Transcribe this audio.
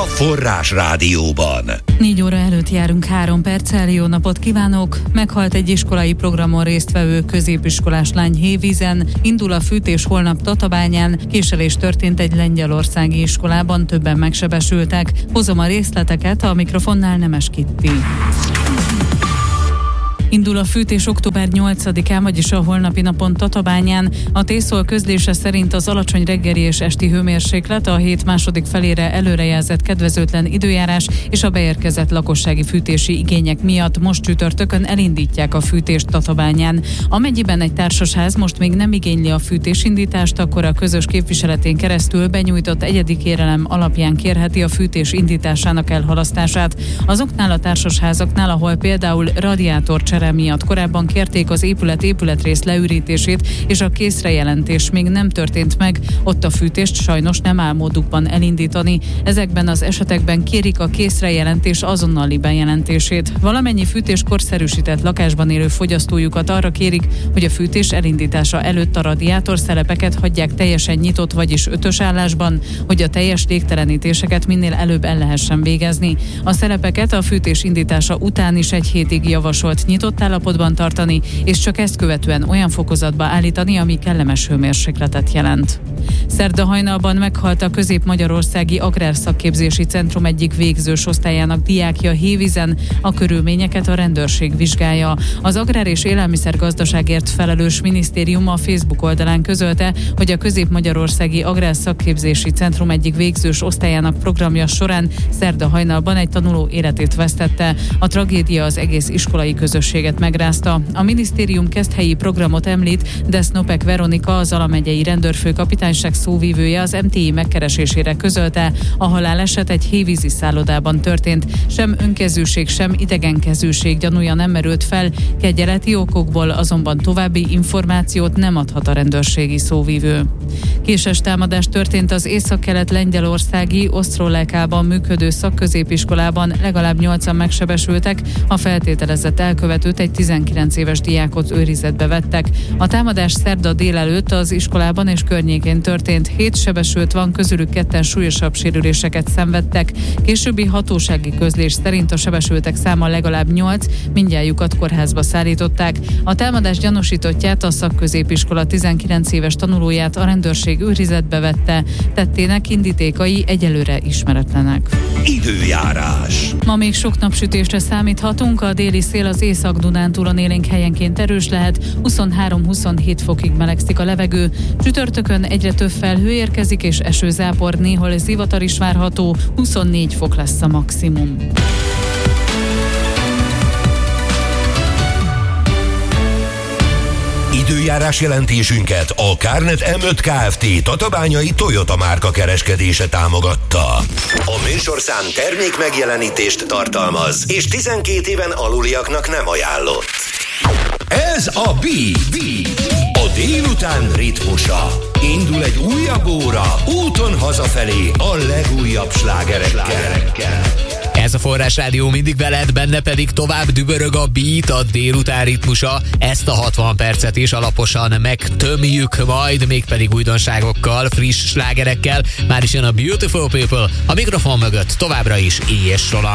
Forrás Rádióban. 4 óra előtt járunk 3 perccel, jó napot kívánok! Meghalt egy iskolai programon résztvevő középiskolás lány Hévízen, indul a fűtés holnap Tatabányán, késelés történt egy lengyelországi iskolában, többen megsebesültek. Hozom a részleteket, a mikrofonnál Nemes Kitti. Indul a fűtés október 8-án, vagyis a holnapi napon Tatabányán. A T-Szol közlése szerint az alacsony reggeli és esti hőmérséklet, a hét második felére előrejelzett kedvezőtlen időjárás és a beérkezett lakossági fűtési igények miatt most csütörtökön elindítják a fűtést Tatabányán. Amennyiben egy társasház most még nem igényli a fűtésindítást, akkor a közös képviseletén keresztül benyújtott egyedi kérelem alapján kérheti a fűtés indításának elhalasztását. Azoknál a társasházaknál, ahol például radiátorcsere miatt korábban kérték az épületrész leürítését, és a készrejelentés még nem történt meg, ott a fűtést sajnos nem áll módukban elindítani. Ezekben az esetekben kérik a készrejelentés azonnali bejelentését. Valamennyi fűtés korszerűsített lakásban élő fogyasztójukat arra kérik, hogy a fűtés elindítása előtt a radiátorszelepeket hagyják teljesen nyitott, vagyis 5-ös állásban, hogy a teljes légtelenítéseket minél előbb el lehessen végezni. A szelepeket a fűtés indítása után is egy hétig javasolt nyitott állapotban tartani, és csak ezt követően olyan fokozatba állítani, ami kellemes hőmérsékletet jelent. Szerda hajnalban meghalt a Közép-Magyarországi Agrárszakképzési Centrum egyik végzős osztályának diákja Hévízen, a körülményeket a rendőrség vizsgálja. Az Agrár- és Élelmiszergazdaságért felelős minisztérium a Facebook oldalán közölte, hogy a Közép-Magyarországi Agrárszakképzési Centrum egyik végzős osztályának programja során szerda hajnalban egy tanuló életét vesztette. A tragédia az egész iskolai közösséget megrázta. A minisztérium kezdhelyi programot említ, de Snopek Veronika, az Zala megyei rendőrfőkapitányság szóvivője az MTI megkeresésére közölte, a haláleset egy hévízi szállodában történt. Sem önkezűség, sem idegenkezűség gyanúja nem merült fel, kegyeleti okokból azonban további információt nem adhat a rendőrségi szóvivő. Késes támadás történt az északkelet lengyelországi Osztrolekában működő szakközépiskolában, legalább 8-an megsebesültek, a feltételezett elkövetőt, egy 19 éves diákot őrizetbe vettek. A támadás szerda délelőtt az iskolában és környékén történt. 7 sebesült van, közülük 2-en súlyosabb sérüléseket szenvedtek. Későbbi hatósági közlés szerint a sebesültek száma legalább 8, mindnyájukat kórházba szállították. A támadás gyanúsítottját, a szakközépiskola 19 éves tanulóját a rendőrség őrizetbe vette. Tettének indítékai egyelőre ismeretlenek. Időjárás. Ma még sok napsütésre számíthatunk, a déli szél az Észak-Dunántúlon élénk helyenként erős lehet, 23-27 fokig melegszik a levegő. Csütörtökön egyre több felhő érkezik és esőzápor, néhol zivatar is várható, 24 fok lesz a maximum. Időjárás jelentésünket a Kárnet M5 Kft. Tatabányai Toyota márka kereskedése támogatta. A műsorszám termék megjelenítést tartalmaz, és 12 éven aluliaknak nem ajánlott. Ez a a délután ritmusa. Indul egy újabb óra, úton hazafelé a legújabb slágerekkel. Ez a Forrás Rádió mindig veled, benne pedig tovább dübörög a beat, a délután ritmusa. Ezt a 60 percet is alaposan megtömjük majd, mégpedig újdonságokkal, friss slágerekkel. Már is jön a Beautiful People, a mikrofon mögött továbbra is Éjes Roland.